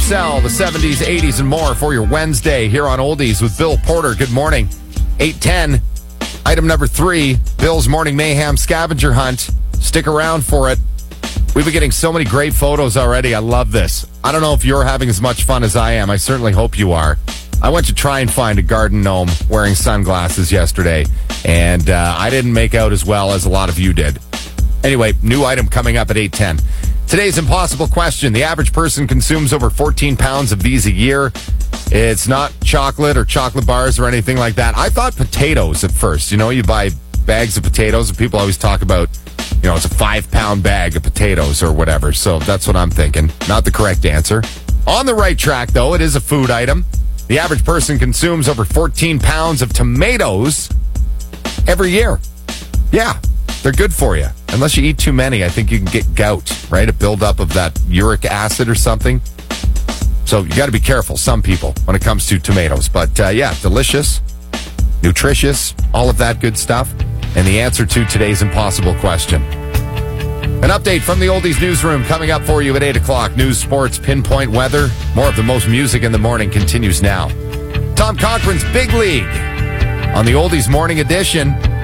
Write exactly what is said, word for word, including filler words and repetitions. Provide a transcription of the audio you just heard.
Purcell, the seventies, eighties, and more for your Wednesday here on Oldies with Bill Porter. Good morning. eight ten. Item number three, Bill's Morning Mayhem scavenger hunt. Stick around for it. We've been getting so many great photos already. I love this. I don't know if you're having as much fun as I am. I certainly hope you are. I went to try and find a garden gnome wearing sunglasses yesterday, and uh, I didn't make out as well as a lot of you did. Anyway, new item coming up at eight ten. Today's impossible question. The average person consumes over fourteen pounds of these a year. It's not chocolate or chocolate bars or anything like that. I thought potatoes at first. You know, you buy bags of potatoes, and people always talk about, you know, it's a five-pound bag of potatoes or whatever. So that's what I'm thinking. Not the correct answer. On the right track, though, it is a food item. The average person consumes over fourteen pounds of tomatoes every year. Yeah, they're good for you. Unless you eat too many, I think you can get gout, right? A buildup of that uric acid or something. So you got to be careful, some people, when it comes to tomatoes. But uh, yeah, delicious, nutritious, all of that good stuff. And the answer to today's impossible question. An update from the Oldies newsroom coming up for you at eight o'clock. News, sports, pinpoint weather. More of the most music in the morning continues now. Tom Cochran's Big League on the Oldies Morning Edition.